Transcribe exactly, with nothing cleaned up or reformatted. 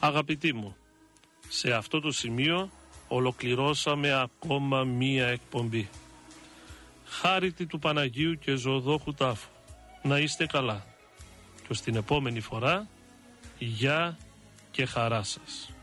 Αγαπητοί μου, σε αυτό το σημείο ολοκληρώσαμε ακόμα μία εκπομπή. Χάρητη του Παναγίου και Ζωοδόχου Τάφου. Να είστε καλά. Και ως την επόμενη φορά, γεια και χαρά σας.